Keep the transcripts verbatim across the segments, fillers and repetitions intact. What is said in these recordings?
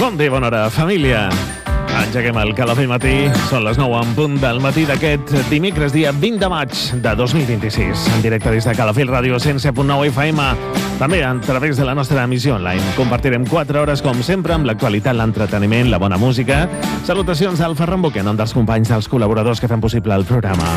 Bon dia, bona hora, família. Engeguem el Calafell Matí. Són les nou en punt del matí d'aquest dimecres, dia vint de maig de dos mil vint-i-sis. En directe des de Calafell Ràdio cent set punt nou F M. També a través de la nostra emissió online. Compartirem quatre hores, com sempre, amb l'actualitat, l'entreteniment, la bona música. Salutacions al Ferran Boquer, en nom dels companys, dels col·laboradors que fan possible el programa.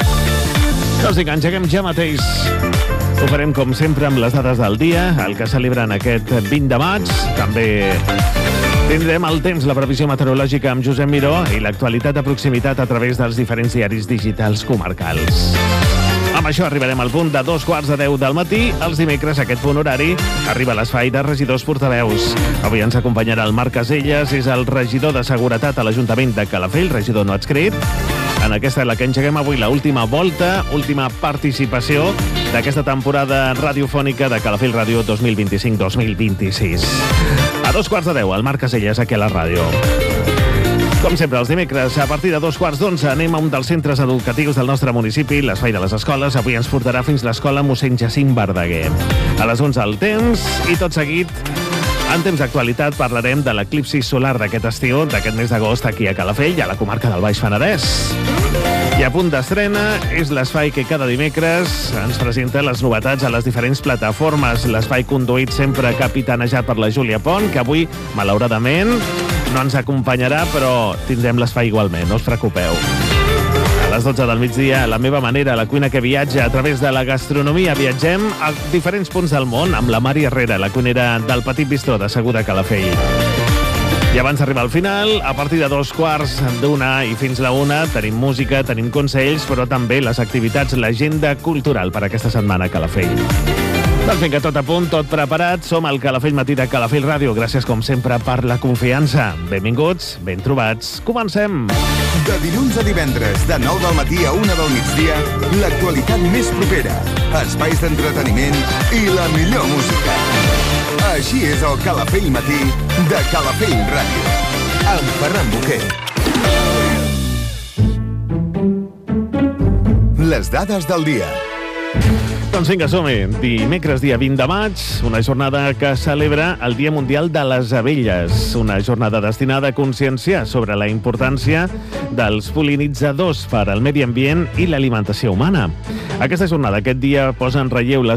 Doncs sí que engeguem ja mateix. Ho farem, com sempre, amb les dades del dia, el que celebren aquest vint de maig. També tindrem el temps, la previsió meteorològica amb Josep Miró i l'actualitat de proximitat a través dels diferents diaris digitals comarcals. Amb això arribarem al punt de dos quarts de deu del matí. Els dimecres, a aquest punt horari, arriba l'espai de regidors portaveus. Avui ens acompanyarà el Marc Caselles, és el regidor de Seguretat a l'Ajuntament de Calafell, regidor no adscrit. En aquesta és la que engeguem avui l'última volta, última participació d'aquesta temporada radiofònica de Calafell Ràdio dos mil vint-i-cinc dos mil vint-i-sis. A dos quarts de deu, el Marc Caselles, aquí a la ràdio. Com sempre, els dimecres, a partir de dos quarts d'onze, anem a un dels centres educatius del nostre municipi, l'Espai de les Escoles. Avui ens portarà fins l'escola mossèn Jacint Verdaguer. A les onze, el temps, i tot seguit, en temps d'actualitat, parlarem de l'eclipsi solar d'aquest estiu, d'aquest mes d'agost, aquí a Calafell, a la comarca del Baix Penedès. I a punt d'estrena és l'espai que cada dimecres ens presenta les novetats a les diferents plataformes. L'espai conduït sempre capitanejat per la Júlia Pont, que avui, malauradament, no ens acompanyarà, però tindrem l'espai igualment, no us preocupeu. A les dotze del migdia, la meva manera, la cuina que viatja a través de la gastronomia. Viatgem a diferents punts del món amb la Mari Herrera, la cuinera del Petit Bistró de Segur de Calafell. I abans d'arribar al final, a partir de dos quarts d'una i fins la una, tenim música, tenim consells, però també les activitats, l'agenda cultural per aquesta setmana a Calafell. Doncs vinga, tot a punt, tot preparat. Som al Calafell Matí de Calafell Ràdio. Gràcies, com sempre, per la confiança. Benvinguts, ben trobats. Comencem! De dilluns a divendres, de nou del matí a una del migdia, l'actualitat més propera, espais d'entreteniment i la millor música. Així és el Calafell Matí de Calafell Ràdio, amb Ferran Boquer. Les dades del dia. Doncs vinga, som-hi. Dimecres, dia vint de maig, una jornada que celebra el Dia Mundial de les Abelles. Una jornada destinada a conscienciar sobre la importància dels pol·linitzadors per al medi ambient i l'alimentació humana. Aquesta jornada, aquest dia, posa en relleu les